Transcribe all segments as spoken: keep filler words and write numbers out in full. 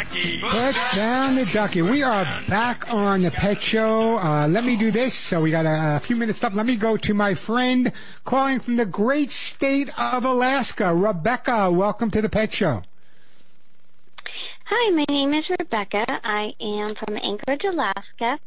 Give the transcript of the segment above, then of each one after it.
ducky. Put down the ducky. We are back on the Pet Show. Uh, let me do this. So we got a, a few minutes left. Let me go to my friend calling from the great state of Alaska. Rebecca, welcome to the Pet Show. Hi, my name is Rebecca. I am from Anchorage, Alaska.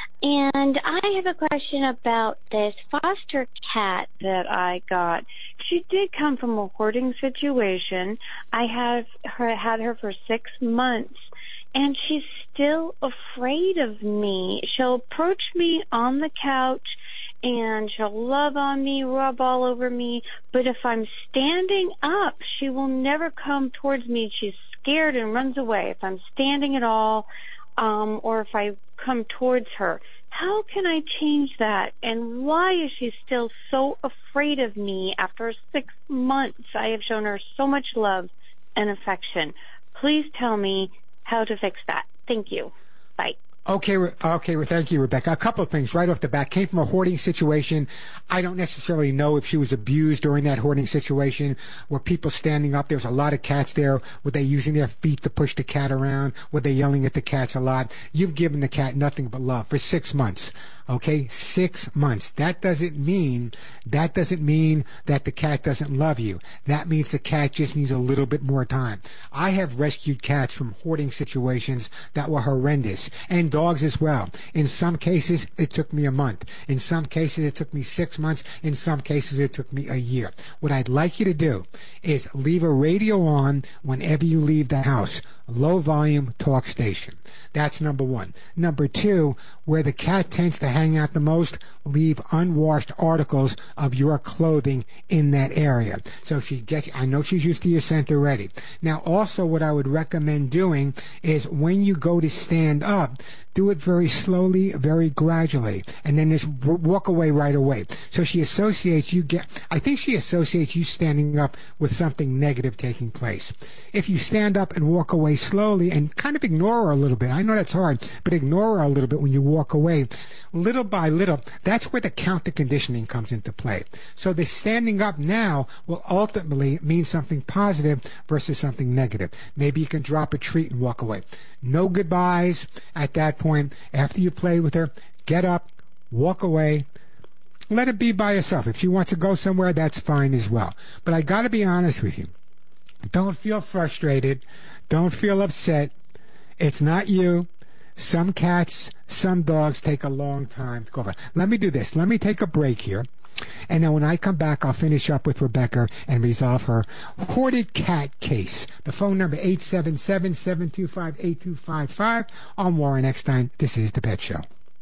And I have a question about this foster cat that I got. She did come from a hoarding situation. I have her, had her for six months, and she's still afraid of me. She'll approach me on the couch, and she'll love on me, rub all over me. But if I'm standing up, she will never come towards me. She's scared and runs away if I'm standing at all, um, or if I come towards her. How can I change that? And why is she still so afraid of me after six months? I have shown her so much love and affection. Please tell me how to fix that. Thank you. Bye. Okay, okay, well, thank you, Rebecca. A couple of things right off the bat. Came from a hoarding situation. I don't necessarily know if she was abused during that hoarding situation. Were people standing up? There was a lot of cats there. Were they using their feet to push the cat around? Were they yelling at the cats a lot? You've given the cat nothing but love for six months. Okay, six months. That doesn't mean, that doesn't mean that the cat doesn't love you. That means the cat just needs a little bit more time. I have rescued cats from hoarding situations that were horrendous, and dogs as well. In some cases, it took me a month. In some cases, it took me six months. In some cases, it took me a year. What I'd like you to do is leave a radio on whenever you leave the house. Low volume talk station. That's number one. Number two, where the cat tends to hang out the most, leave unwashed articles of your clothing in that area. So she gets, I know she's used to your scent already. Now also what I would recommend doing is when you go to stand up, do it very slowly, very gradually, and then just walk away right away. So she associates you get, I think she associates you standing up with something negative taking place. If you stand up and walk away slowly and kind of ignore her a little bit, I know that's hard, but ignore her a little bit when you walk away, little by little, that's where the counter conditioning comes into play. So the standing up now will ultimately mean something positive versus something negative. Maybe you can drop a treat and walk away. No goodbyes at that point. After you play with her, get up, walk away, let her be by herself. If she wants to go somewhere, that's fine as well. But I got to be honest with you. Don't feel frustrated. Don't feel upset. It's not you. Some cats, some dogs take a long time to go over. Let me do this. Let me take a break here. And then when I come back, I'll finish up with Rebecca and resolve her hoarded cat case. The phone number eight seven seven, seven two five, eight two five five. I'm Warren Eckstein. This is The Pet Show.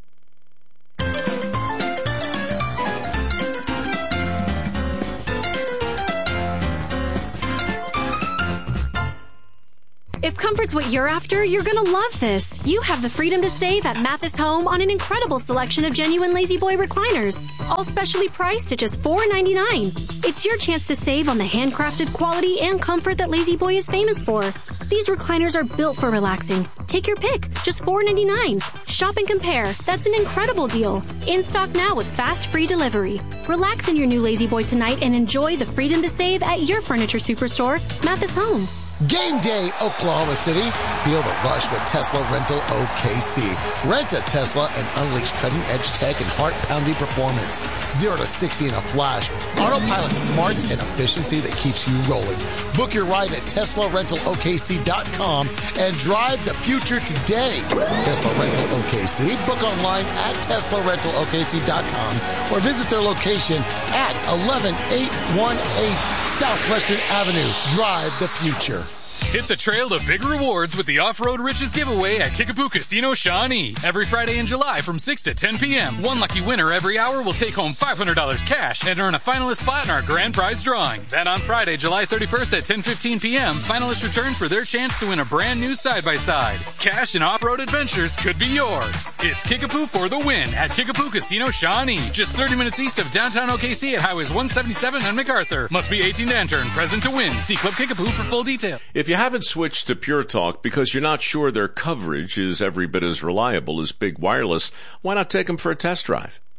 If comfort's what you're after, you're going to love this. You have the freedom to save at Mathis Home on an incredible selection of genuine Lazy Boy recliners, all specially priced at just four ninety-nine. It's your chance to save on the handcrafted quality and comfort that Lazy Boy is famous for. These recliners are built for relaxing. Take your pick, just four ninety-nine. Shop and compare. That's an incredible deal. In stock now with fast free delivery. Relax in your new Lazy Boy tonight and enjoy the freedom to save at your furniture superstore, Mathis Home. Game day, Oklahoma City. Feel the rush with Tesla Rental O K C. Rent a Tesla and unleash cutting-edge tech and heart-pounding performance. zero to sixty in a flash. Autopilot smarts and efficiency that keeps you rolling. Book your ride at Tesla Rental O K C dot com and drive the future today. Tesla Rental O K C. Book online at Tesla Rental O K C dot com or visit their location at eleven eight one eight Southwestern Avenue. Drive the future. Hit the trail to big rewards with the Off-Road Riches giveaway at Kickapoo Casino Shawnee. Every Friday in July from six to ten p.m. One lucky winner every hour will take home five hundred dollars cash and earn a finalist spot in our grand prize drawing. Then on Friday, July thirty-first at ten fifteen p.m., finalists return for their chance to win a brand new side-by-side. Cash and off-road adventures could be yours. It's Kickapoo for the win at Kickapoo Casino Shawnee. Just thirty minutes east of downtown O K C at Highways one seventy-seven and MacArthur. Must be eighteen to enter and present to win. See Club Kickapoo for full detail. If you haven't switched to Pure Talk because you're not sure their coverage is every bit as reliable as Big Wireless, why not take them for a test drive?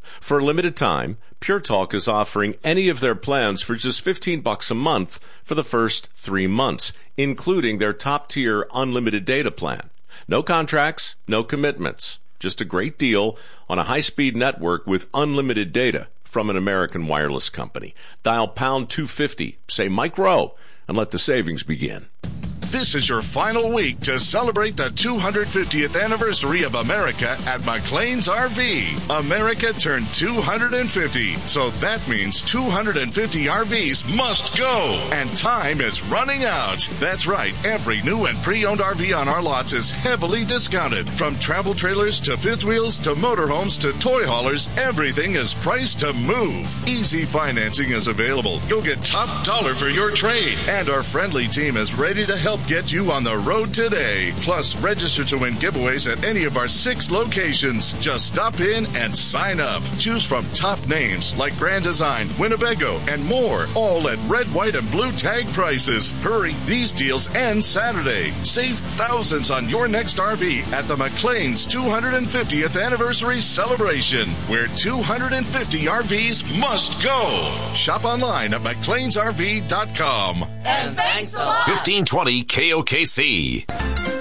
For a limited time, Pure Talk is offering any of their plans for just fifteen bucks a month for the first three months, including their top-tier unlimited data plan. No contracts, no commitments. Just a great deal on a high-speed network with unlimited data from an American wireless company. Dial pound two fifty, say Mike Rowe, and let the savings begin. This is your final week to celebrate the two hundred fiftieth anniversary of America at McLean's R V. America turned two hundred fifty, so that means two hundred fifty R Vs must go, and time is running out. That's right, every new and pre-owned R V on our lots is heavily discounted. From travel trailers to fifth wheels to motorhomes to toy haulers, everything is priced to move. Easy financing is available. You'll get top dollar for your trade, and our friendly team is ready to help get you on the road today. Plus, register to win giveaways at any of our six locations. Just stop in and sign up. Choose from top names like Grand Design, Winnebago, and more, all at red, white, and blue tag prices. Hurry, these deals end Saturday. Save thousands on your next R V at the McLean's two hundred fiftieth anniversary celebration, where two hundred fifty R Vs must go. Shop online at mcleans r v dot com. And thanks a lot. fifteen twenty K O K C.